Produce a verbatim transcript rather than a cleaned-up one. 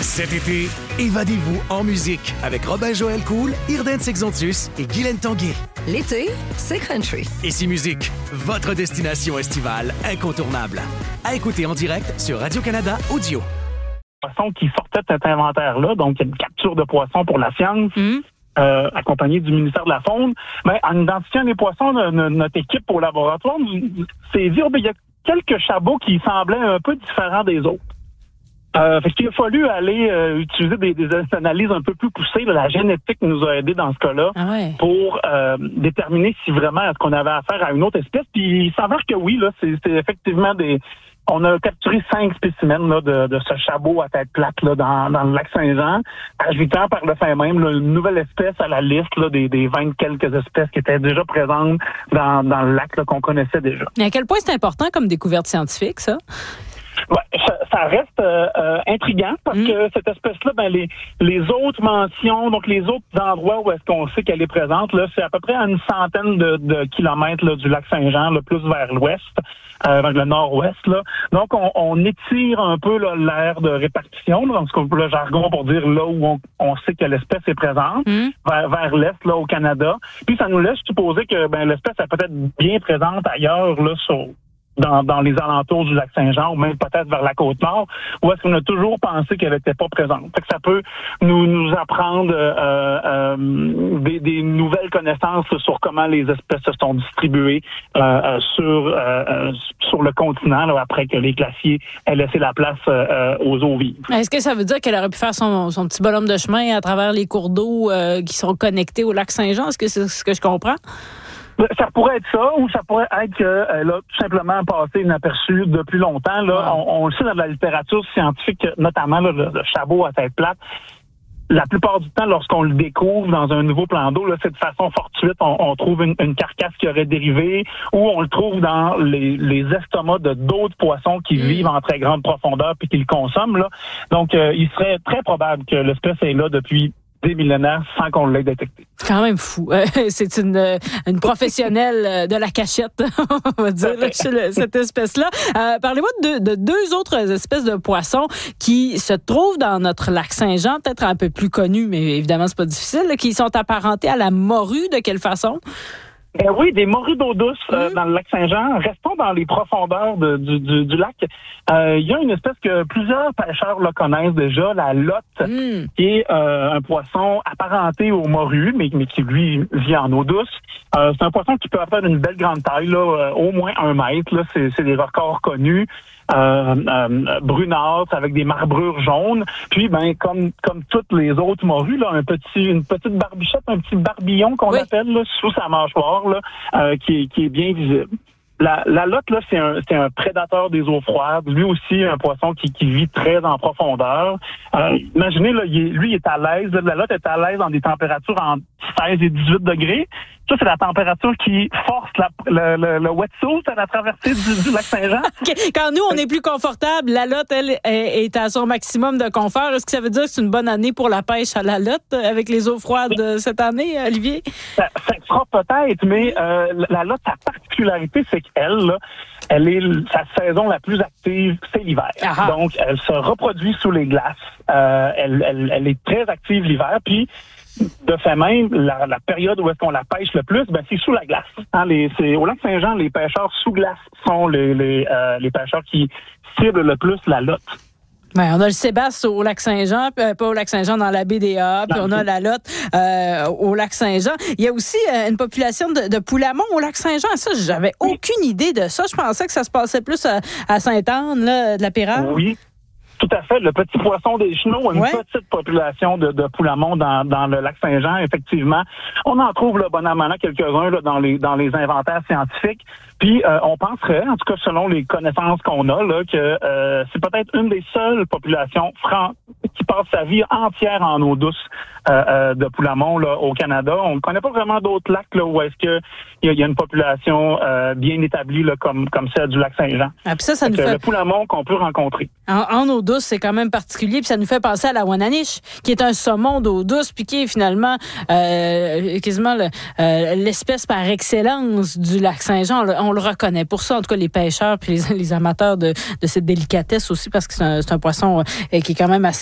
Cet été, évadez-vous en musique avec Robin-Joël Cool, Irden Sexontius et Guylaine Tanguay. L'été, c'est country. Ici Musique, votre destination estivale incontournable. À écouter en direct sur Radio-Canada Audio. Poisson qui sortait de cet inventaire-là, donc une capture de poissons pour la science, mmh. euh, accompagnée du ministère de la Faune. Ben, en identifiant les poissons, de, de notre équipe au laboratoire s'est dit, oh, ben, il y a quelques chabots qui semblaient un peu différents des autres. Euh, fait qu'il a fallu aller euh, utiliser des, des analyses un peu plus poussées. La génétique nous a aidé dans ce cas-là ah ouais. pour euh, déterminer si vraiment est-ce qu'on avait affaire à une autre espèce. Puis il s'avère que oui, là, c'est, c'est effectivement des. On a capturé cinq spécimens là, de, de ce chabot à tête plate là, dans, dans le lac Saint-Jean, ajoutant par le fait même là, une nouvelle espèce à la liste là, des, des vingt quelques espèces qui étaient déjà présentes dans, dans le lac là, qu'on connaissait déjà. Mais à quel point c'est important comme découverte scientifique, ça? Ouais, ça, ça reste euh, euh, intriguant parce mmh. que cette espèce-là, ben les les autres mentions, donc les autres endroits où est-ce qu'on sait qu'elle est présente, là, c'est à peu près à une centaine de, de kilomètres là, du lac Saint-Jean, là, plus vers l'ouest, euh, vers le nord-ouest. Là. Donc, on, on étire un peu là, l'aire de répartition, là, donc le jargon pour dire là où on, on sait que l'espèce est présente, mmh. vers, vers l'est, là, au Canada. Puis ça nous laisse supposer que ben l'espèce est peut-être bien présente ailleurs, là, sur Dans, dans les alentours du lac Saint-Jean ou même peut-être vers la Côte-Nord, où est-ce qu'on a toujours pensé qu'elle n'était pas présente. Fait que ça peut nous, nous apprendre euh, euh, des, des nouvelles connaissances sur comment les espèces se sont distribuées euh, sur euh, sur le continent là, après que les glaciers aient laissé la place euh, aux eaux vives. Est-ce que ça veut dire qu'elle aurait pu faire son, son petit bonhomme de chemin à travers les cours d'eau euh, qui sont connectés au lac Saint-Jean? Est-ce que c'est ce que je comprends? Ça pourrait être ça, ou ça pourrait être qu'elle a tout simplement passé inaperçue depuis longtemps. Là, wow. on, on le sait dans la littérature scientifique, notamment là, le, le chabot à tête plate. La plupart du temps, lorsqu'on le découvre dans un nouveau plan d'eau, là, c'est de façon fortuite. On, on trouve une, une carcasse qui aurait dérivé, ou on le trouve dans les, les estomacs de d'autres poissons qui mmh. vivent en très grande profondeur puis qui le consomment. Là. Donc, euh, il serait très probable que l'espèce est là depuis des millénaires sans qu'on l'ait détecté. Quand même fou. Euh, c'est une, une professionnelle de la cachette, on va dire, là, chez le, cette espèce-là. Euh, parlez-moi de, de deux autres espèces de poissons qui se trouvent dans notre lac Saint-Jean, peut-être un peu plus connus, mais évidemment, c'est pas difficile, là, qui sont apparentés à la morue. De quelle façon? Ben oui, des morues d'eau douce euh, mmh. dans le lac Saint-Jean. Restons dans les profondeurs de, du, du, du lac. Euh, il y a une espèce que plusieurs pêcheurs le connaissent déjà, la lotte, mmh. qui est euh, un poisson apparenté aux morues, mais, mais qui, lui, vit en eau douce. Euh, c'est un poisson qui peut avoir une belle grande taille, là, euh, au moins un mètre. Là, c'est, c'est des records connus. Euh, euh, brunâtre avec des marbrures jaunes. Puis, ben, comme comme toutes les autres morues, là, un petit, une petite barbichette, un petit barbillon qu'on oui. appelle là, sous sa mâchoire, là, euh, qui est qui est bien visible. La, la lotte, là, c'est un, c'est un prédateur des eaux froides. Lui aussi, un poisson qui, qui vit très en profondeur. Euh, imaginez, là, il est, lui, il est à l'aise. La lotte est à l'aise dans des températures entre seize et dix-huit degrés. Ça, c'est la température qui force la, le, le, le wetsuit à la traversée du, du lac Saint-Jean. Okay. Quand nous, on est plus confortable, la lotte, elle, est à son maximum de confort. Est-ce que ça veut dire que c'est une bonne année pour la pêche à la lotte avec les eaux froides cette année, Olivier? Ça, ça sera peut-être, mais euh, la lotte, sa particularité, c'est qu'elle, là, elle est sa saison la plus active, c'est l'hiver. Aha. Donc, elle se reproduit sous les glaces. Euh, elle, elle, elle est très active l'hiver, puis de fait même, la, la période où est-ce qu'on la pêche le plus, ben c'est sous la glace. Hein, les, c'est, au lac Saint-Jean, les pêcheurs sous glace sont les, les, euh, les pêcheurs qui ciblent le plus la lotte. Ben, on a le sébasse au lac Saint-Jean, euh, pas au lac Saint-Jean, dans la baie des A, puis on a la lotte euh, au lac Saint-Jean. Il y a aussi euh, une population de, de poulamons au lac Saint-Jean. Ça, j'avais aucune idée de ça. Je pensais que ça se passait plus à, à Sainte-Anne, là, de la Pérade. Oui. Tout à fait. Le petit poisson des chenaux a une ouais. petite population de, de poulamons dans, dans le lac Saint-Jean, effectivement. On en trouve là, bon an, mal an, quelques-uns là, dans les dans les inventaires scientifiques. Puis euh, on penserait, en tout cas selon les connaissances qu'on a, là, que euh, c'est peut-être une des seules populations fran- qui passe sa vie entière en eau douce euh, euh, de poulamons là, au Canada. On ne connaît pas vraiment d'autres lacs là, où est-ce que il y, y a une population euh, bien établie là, comme comme celle du lac Saint-Jean. Ah, puis ça, ça nous fait... Le poulamon qu'on peut rencontrer. En, en eau douce, c'est quand même particulier, puis ça nous fait penser à la Wananiche, qui est un saumon d'eau douce, puis qui est finalement euh, quasiment le, euh, l'espèce par excellence du lac Saint-Jean. On le, on le reconnaît pour ça, en tout cas les pêcheurs puis les, les amateurs de, de cette délicatesse aussi, parce que c'est un, c'est un poisson euh, qui est quand même assez